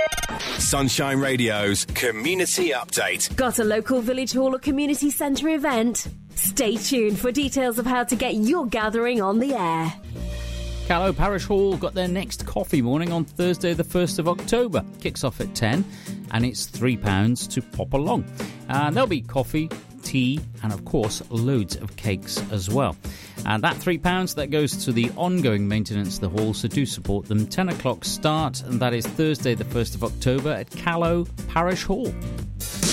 Sunshine Radio's Community Update. Got a local village hall or community centre event? Stay tuned for details of how to get your gathering on the air. Callow Parish Hall got their next coffee morning on Thursday the 1st of October. Kicks off at 10 and it's £3 to pop along. And there'll be coffee, tea and of course loads of cakes as well. And that £3 that goes to the ongoing maintenance of the hall, so do support them. 10 o'clock start, and that is Thursday the 1st of October at Callow Parish Hall.